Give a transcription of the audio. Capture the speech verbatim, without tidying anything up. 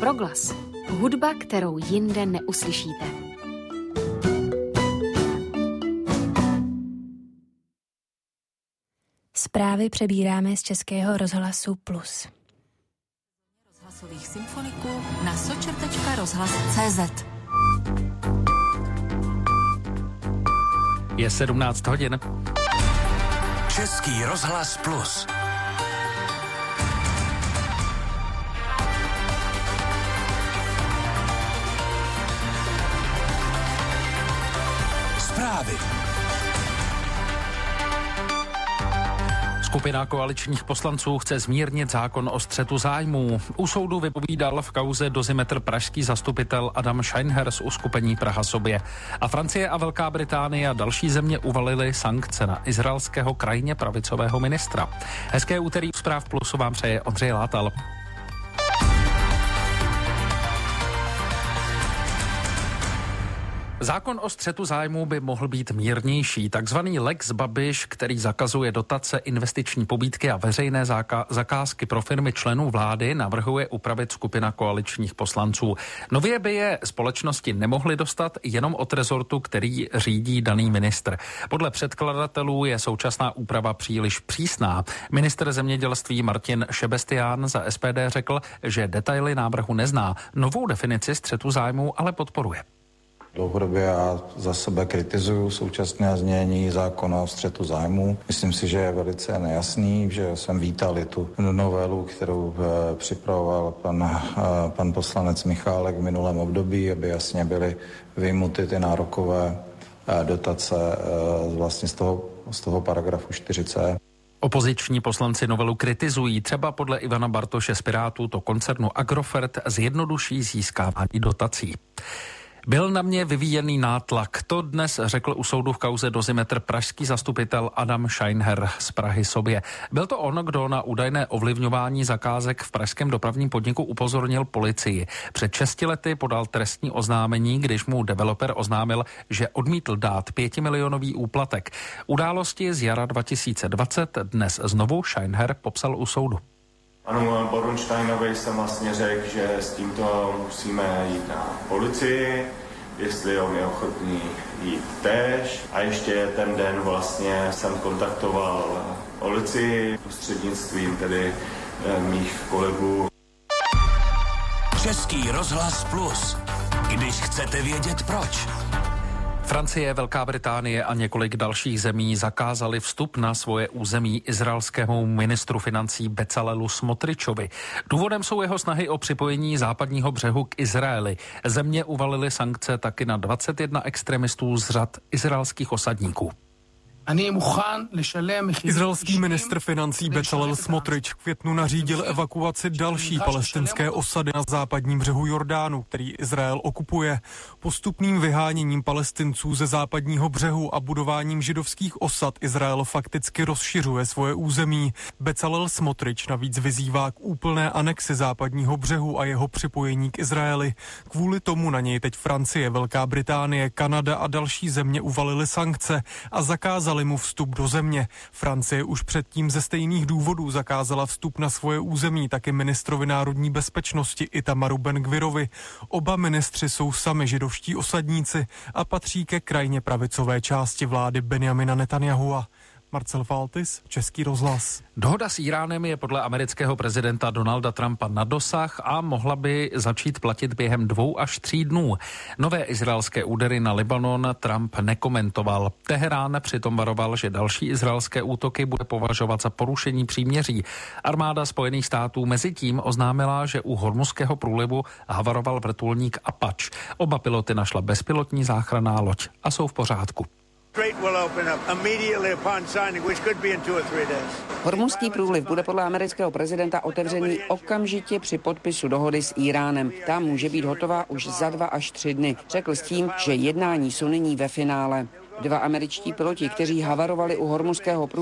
Proglas. Hudba, kterou jinde neuslyšíte. Zprávy přebíráme z Českého rozhlasu Plus. Rozhlasových symfoniků na sočer tečka rozhlas tečka cé zet. Je sedmnáct hodin. Český rozhlas Plus. Zprávy. Skupina koaličních poslanců chce zmírnit zákon o střetu zájmů. U soudu vypovídal v kauze dozimetr pražský zastupitel Adam Scheinher z uskupení Praha sobě. A Francie a Velká Británie a další země uvalily sankce na izraelského krajně pravicového ministra. Hezké úterý Zpráv Plusu vám přeje Ondřej Látal. Zákon o střetu zájmů by mohl být mírnější. Takzvaný Lex Babiš, který zakazuje dotace, investiční pobídky a veřejné zakázky pro firmy členů vlády, navrhuje upravit skupina koaličních poslanců. Nově by je společnosti nemohly dostat jenom od rezortu, který řídí daný ministr. Podle předkladatelů je současná úprava příliš přísná. Ministr zemědělství Martin Šebestián za S P D řekl, že detaily návrhu nezná. Novou definici střetu zájmů ale podporuje. Dlouhodobě já za sebe kritizuju současné znění zákona o střetu zájmů. Myslím si, že je velice nejasný, že jsem vítal i tu novelu, kterou připravoval pan, pan poslanec Michálek v minulém období, aby jasně byly vyjmuty ty nárokové dotace vlastně z toho, z toho paragrafu čtyři cé. Opoziční poslanci novelu kritizují. Třeba podle Ivana Bartoše z Pirátů to koncernu Agrofert zjednoduší získávání dotací. Byl na mě vyvíjený nátlak. To dnes řekl u soudu v kauze dozimetr pražský zastupitel Adam Scheinher z Prahy sobě. Byl to on, kdo na údajné ovlivňování zakázek v pražském dopravním podniku upozornil policii. Před šesti lety podal trestní oznámení, když mu developer oznámil, že odmítl dát pětimilionový úplatek. Události z jara dva tisíce dvacet dnes znovu Scheinher popsal u soudu. Panu Bornsteinovi jsem vlastně řekl, že s tímto musíme jít na policii, jestli on je ochotný jít též. A ještě ten den vlastně jsem kontaktoval policii prostřednictvím tedy mých kolegů. Český rozhlas Plus. Když chcete vědět proč. Francie, Velká Británie a několik dalších zemí zakázali vstup na svoje území izraelskému ministru financí Bezalelu Smotričovi. Důvodem jsou jeho snahy o připojení západního břehu k Izraeli. Země uvalily sankce taky na dvacet jedna extremistů z řad izraelských osadníků. Izraelský ministr financí Bezalel Smotrič v květnu nařídil evakuaci další palestinské osady na západním břehu Jordánu, který Izrael okupuje. Postupným vyháněním Palestinců ze západního břehu a budováním židovských osad Izrael fakticky rozšiřuje svoje území. Bezalel Smotrič navíc vyzývá k úplné anexi západního břehu a jeho připojení k Izraeli. Kvůli tomu na něj teď Francie, Velká Británie, Kanada a další země uvalily sankce a zakázali mu vstup do země. Francie už předtím ze stejných důvodů zakázala vstup na svoje území taky ministrovi národní bezpečnosti Itamaru Ben-Gvirovi. Oba ministři jsou sami židovští osadníci a patří ke krajně pravicové části vlády Benjamina Netanyahua. Marcel Faltis, Český rozhlas. Dohoda s Íránem je podle amerického prezidenta Donalda Trumpa na dosah a mohla by začít platit během dvou až tří dnů. Nové izraelské údery na Libanon Trump nekomentoval. Teherán přitom varoval, že další izraelské útoky bude považovat za porušení příměří. Armáda Spojených států mezitím oznámila, že u Hormuzského průlivu havaroval vrtulník Apache. Oba piloty našla bezpilotní záchranná loď a jsou v pořádku. Hormuzský průliv bude podle amerického prezidenta otevřený okamžitě při podpisu dohody s Íránem. Ta může být hotová už za dva až tři dny. Řekl s tím, že jednání jsou nyní ve finále. Dva američtí piloti, kteří havarovali u Hormuzského průlivu,